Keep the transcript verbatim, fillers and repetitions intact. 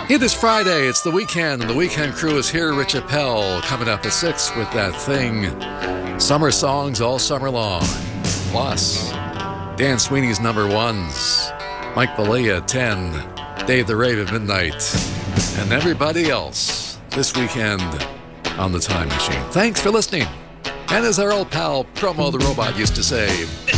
It is Friday, it's the weekend, and the weekend crew is here. Rich Appel coming up at six with that thing. Summer songs all summer long. Plus, Dan Sweeney's number ones. Mike Valea at ten. Dave the Rave at midnight. And everybody else this weekend on the Time Machine. Thanks for listening. And as our old pal Promo the Robot used to say,